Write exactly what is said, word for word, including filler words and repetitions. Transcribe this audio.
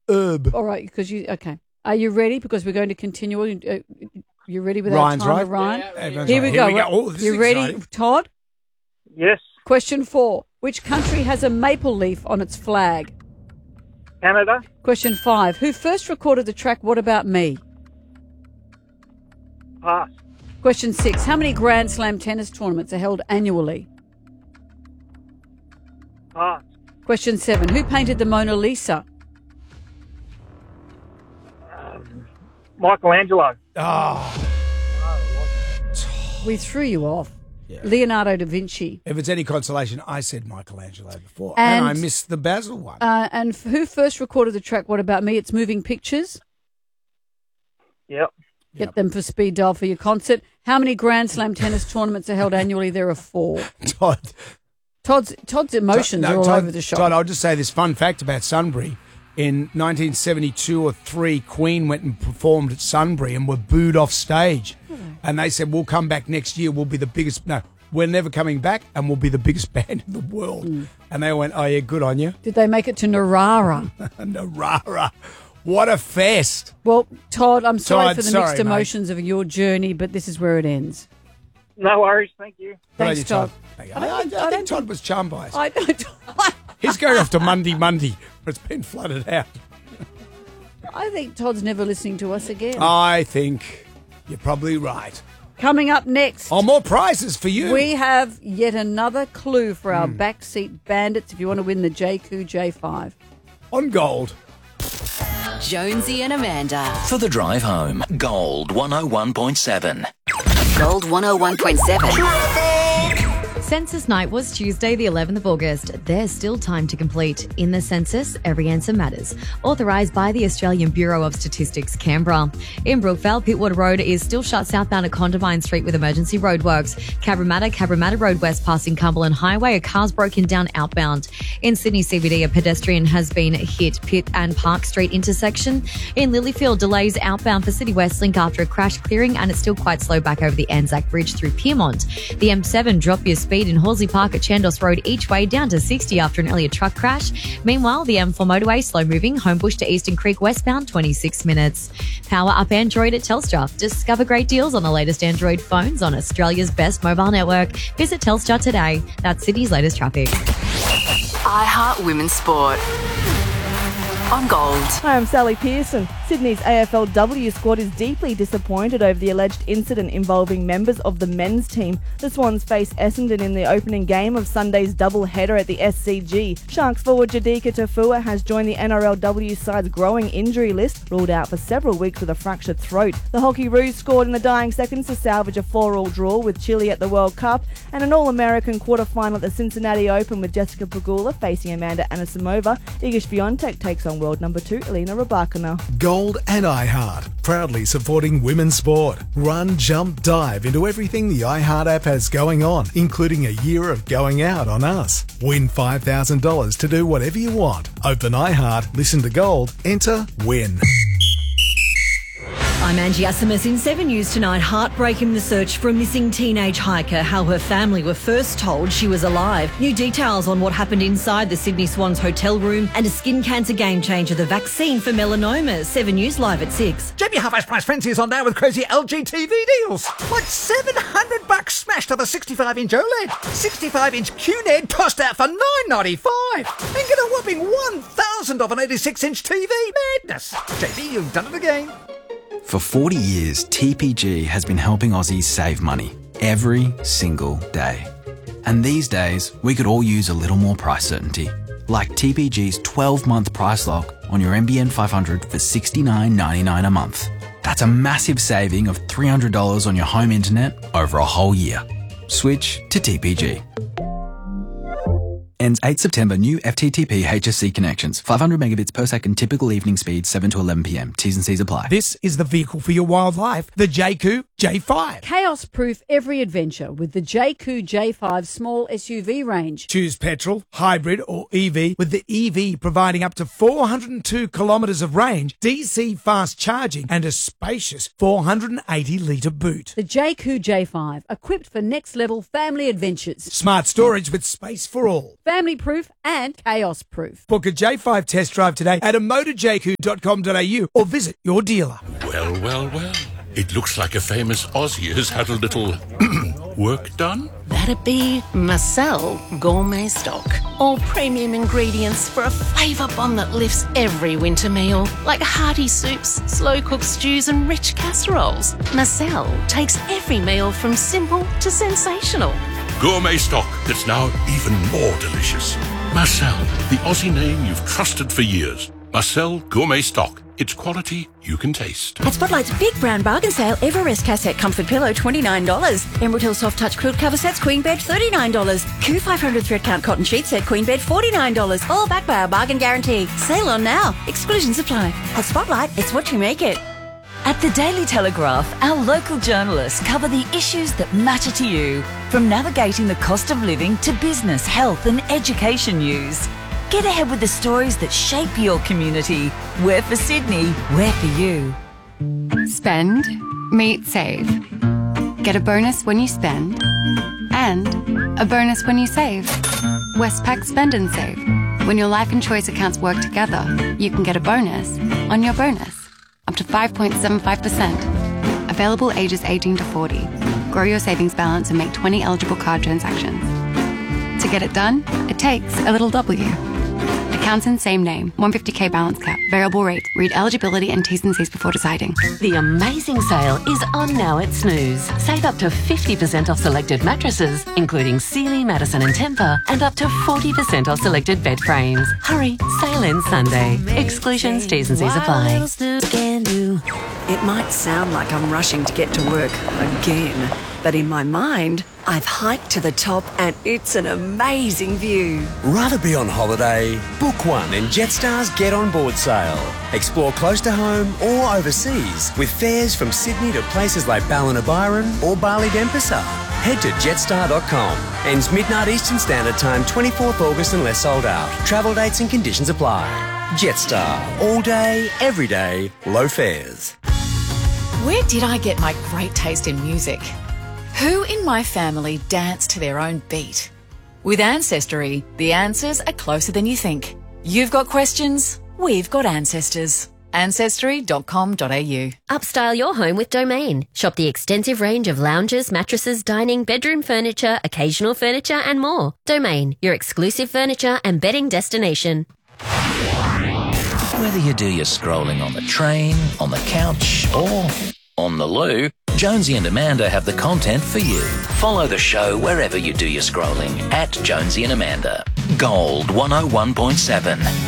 herb. All right, because you okay. Are you ready? Because we're going to continue. Uh, you ready with Ryan's our time right. to Ryan? Yeah, yeah, Here, right. we go. Here we go. Oh, this you is ready, exciting. Todd? Yes. Question four. Which country has a maple leaf on its flag? Canada. Question five. Who first recorded the track What About Me? Pass. Question six. How many Grand Slam tennis tournaments are held annually? Pass. Question seven. Who painted the Mona Lisa? Um, Michelangelo. Oh, We threw you off. Yeah. Leonardo da Vinci. if it's any consolation, I said Michelangelo before, and, And- I missed the Basil one. Uh, and f- who first recorded the track What About Me? It's Moving Pictures. Yep. Get Yep. them for speed dial for your concert. How many Grand Slam tennis tournaments are held annually? There are four. Todd, Todd's Todd's emotions no, are all Todd, over the shop. Todd, I'll just say this fun fact about Sunbury. In nineteen seventy-two or three, Queen went and performed at Sunbury and were booed off stage. And they said, we'll come back next year. We'll be the biggest. No, we're never coming back and we'll be the biggest band in the world. Mm. And they went, oh, yeah, good on you. Did they make it to Narara? Narara. What a fest. Well, Todd, I'm sorry Todd, for the sorry, mixed mate. emotions of your journey, but this is where it ends. No worries. Thank you. Good on Thanks, you, Todd. I, I don't I, think- I I think don't Todd was charmed by us. I don't. He's going off to Monday, Monday, but it's been flooded out. I think Todd's never listening to us again. I think you're probably right. Coming up next, Oh, more prizes for you. we have yet another clue for our Hmm. backseat bandits if you want to win the J Q J five. On gold. Jonesy and Amanda. For the drive home, Gold one oh one point seven. Gold one oh one point seven. Census night was Tuesday, the eleventh of August. There's still time to complete. In the census, every answer matters. Authorised by the Australian Bureau of Statistics, Canberra. In Brookvale, Pittwater Road is still shut southbound at Condamine Street with emergency roadworks. Cabramatta, Cabramatta Road West passing Cumberland Highway, a car's broken down outbound. In Sydney C B D, a pedestrian has been hit Pitt and Park Street intersection. In Lilyfield, delays outbound for City West Link after a crash clearing, and it's still quite slow back over the Anzac Bridge through Pyrmont. The M seven, drop your speed in Horsley Park at Chandos Road each way down to sixty after an earlier truck crash. Meanwhile, the M four motorway slow moving, Homebush to Eastern Creek westbound twenty-six minutes. Power up Android at Telstra. Discover great deals on the latest Android phones on Australia's best mobile network. Visit Telstra today. That's Sydney's latest traffic. iHeart Women's Sport. On Gold. Hi, I'm Sally Pearson. Sydney's A F L W squad is deeply disappointed over the alleged incident involving members of the men's team. The Swans face Essendon in the opening game of Sunday's double-header at the S C G. Sharks forward Jadika Tafua has joined the N R L W side's growing injury list, ruled out for several weeks with a fractured throat. The Hockey Roos scored in the dying seconds to salvage a four-all draw with Chile at the World Cup, and an All-American quarter-final at the Cincinnati Open with Jessica Pegula facing Amanda Anisimova. Iga Swiatek takes on world number two Elena Rybakina. Gold and iHeart, proudly supporting women's sport. Run, jump, dive into everything the iHeart app has going on, including a year of going out on us. Win five thousand dollars to do whatever you want. Open iHeart, listen to Gold, enter, win. I'm Angie Asimus in seven News tonight. Heartbreak in the search for a missing teenage hiker, how her family were first told she was alive. New details on what happened inside the Sydney Swans hotel room, and a skin cancer game changer, the vaccine for melanoma. seven News live at six. J B Half-Ice Price Frenzy is on now with crazy L G T V deals. Like seven hundred bucks smashed on the sixty-five inch OLED. sixty-five inch Q N E D tossed out for nine ninety-five. And get a whopping one thousand off an eighty-six inch T V. Madness. J B, you've done it again. For forty years, T P G has been helping Aussies save money every single day. And these days, we could all use a little more price certainty. Like T P G's twelve month price lock on your N B N five hundred for sixty-nine ninety-nine a month. That's a massive saving of three hundred dollars on your home internet over a whole year. Switch to T P G. Ends eighth September. New F T T P H S C connections. five hundred megabits per second. Typical evening speed seven to eleven p m. T's and C's apply. This is the vehicle for your wildlife, the J Q J five. Chaos-proof every adventure with the J Q J five small S U V range. Choose petrol, hybrid or E V, with the E V providing up to four hundred two kilometres of range, D C fast charging and a spacious four hundred eighty litre boot. The J Q J five, equipped for next-level family adventures. Smart storage with space for all. Family-proof and chaos-proof. Book a J five test drive today at a motor j q dot com dot a u or visit your dealer. Well, well, well. It looks like a famous Aussie has had a little work done. That'd be Marcel Gourmet Stock. All premium ingredients for a flavour bomb that lifts every winter meal. Like hearty soups, slow-cooked stews and rich casseroles. Marcel takes every meal from simple to sensational. Gourmet stock that's now even more delicious. Marcel, the Aussie name you've trusted for years. Marcel Gourmet Stock. It's quality you can taste. At Spotlight's big brown bargain sale, Everest cassette comfort pillow twenty-nine dollars. Emerald Hill soft touch quilt cover sets queen bed thirty-nine dollars. Q five hundred thread count cotton sheet set queen bed forty-nine dollars. All backed by our bargain guarantee. Sale on now. Exclusions apply. At Spotlight, it's what you make it. At the Daily Telegraph, our local journalists cover the issues that matter to you, from navigating the cost of living to business, health and education news. Get ahead with the stories that shape your community. We're for Sydney, we're for you. Spend, meet, save. Get a bonus when you spend and a bonus when you save. Westpac Spend and Save. When your life and choice accounts work together, you can get a bonus on your bonus. Up to five point seven five percent. Available ages eighteen to forty. Grow your savings balance and make twenty eligible card transactions. To get it done, it takes a little W. Accounts in same name. one hundred fifty k balance cap. Variable rate. Read eligibility and T's and C's before deciding. The amazing sale is on now at Snooze. Save up to fifty percent off selected mattresses, including Sealy, Madison and Tempur, and up to forty percent off selected bed frames. Hurry, sale ends Sunday. Exclusions, T's and C's apply. It might sound like I'm rushing to get to work again, but in my mind, I've hiked to the top and it's an amazing view. Rather be on holiday? Book one in Jetstar's Get On Board sale. Explore close to home or overseas with fares from Sydney to places like Ballina-Byron or Bali-Denpasar. Head to jetstar dot com. Ends midnight Eastern Standard Time, twenty-fourth August unless sold out. Travel dates and conditions apply. Jetstar. All day, every day, low fares. Where did I get my great taste in music? Who in my family danced to their own beat? With Ancestry, the answers are closer than you think. You've got questions, we've got ancestors. ancestry dot com dot a u. Upstyle your home with Domain. Shop the extensive range of lounges, mattresses, dining, bedroom furniture, occasional furniture and more. Domain, your exclusive furniture and bedding destination. Whether you do your scrolling on the train, on the couch or on the loo, Jonesy and Amanda have the content for you. Follow the show wherever you do your scrolling at Jonesy and Amanda. Gold one oh one point seven.